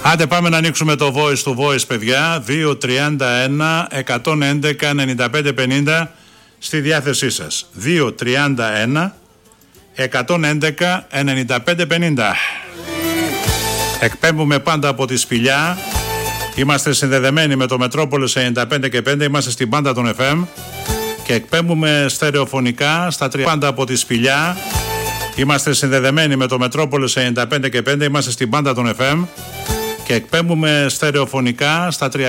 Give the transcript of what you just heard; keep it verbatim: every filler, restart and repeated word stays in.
Άντε πάμε να ανοίξουμε το voice του voice, παιδιά. Δύο τριάντα ένα εκατόν έντεκα ενενήντα πέντε πενήντα στη διάθεσή σας. Δύο τριάντα ένα εκατόν έντεκα ενενήντα πέντε πενήντα. Εκπέμπουμε πάντα από τη Σπηλιά. Είμαστε συνδεδεμένοι με το Μετρόπολης ενενήντα πέντε και πέντε. Είμαστε στην πάντα των εφ εμ και εκπέμπουμε στερεοφωνικά στα τρία πάντα από τη Σπηλιά. Είμαστε συνδεδεμένοι με το Μετρόπολης ενενήντα πέντε και πέντε. Είμαστε στην πάντα των εφ εμ και εκπέμπουμε στερεοφωνικά στα τρία